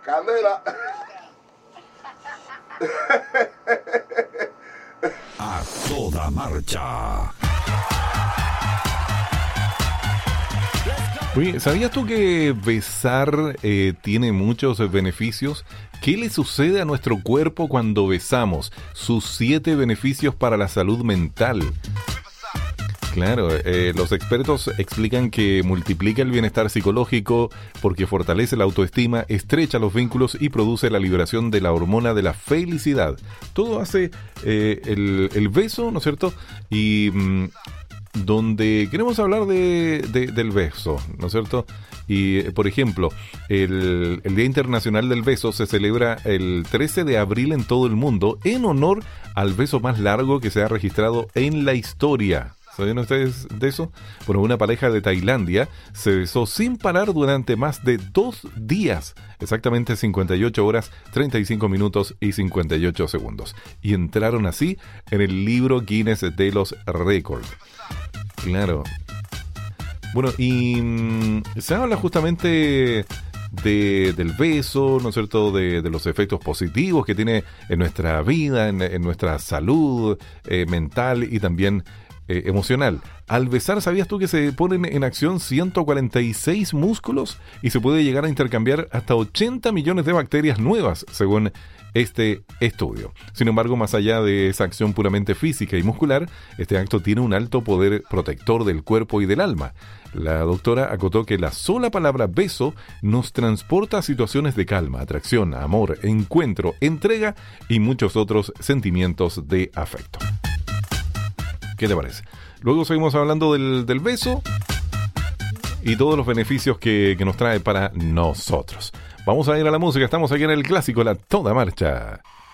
Candela. A toda marcha. Oye, ¿sabías tú que besar tiene muchos beneficios? ¿Qué le sucede a nuestro cuerpo cuando besamos? Sus 7 beneficios para la salud mental. Claro, los expertos explican que multiplica el bienestar psicológico porque fortalece la autoestima, estrecha los vínculos y produce la liberación de la hormona de la felicidad. Todo hace el beso, ¿no es cierto? Y donde queremos hablar del beso, ¿no es cierto? Y, por ejemplo, el Día Internacional del Beso se celebra el 13 de abril en todo el mundo en honor al beso más largo que se ha registrado en la historia. ¿Sabían ustedes de eso? Bueno, una pareja de Tailandia se besó sin parar durante más de 2 días, exactamente 58 horas, 35 minutos y 58 segundos. Y entraron así en el libro Guinness de los récords. Claro. Bueno, y se habla justamente del beso, ¿no es cierto?, de los efectos positivos que tiene en nuestra vida, en nuestra salud mental y también emocional. Al besar, ¿sabías tú que se ponen en acción 146 músculos y se puede llegar a intercambiar hasta 80 millones de bacterias nuevas, según este estudio? Sin embargo, más allá de esa acción puramente física y muscular, este acto tiene un alto poder protector del cuerpo y del alma. La doctora acotó que la sola palabra beso nos transporta a situaciones de calma, atracción, amor, encuentro, entrega y muchos otros sentimientos de afecto. ¿Qué te parece? Luego seguimos hablando del beso y todos los beneficios que nos trae para nosotros. Vamos a ir a la música, estamos aquí en el clásico La Toda Marcha.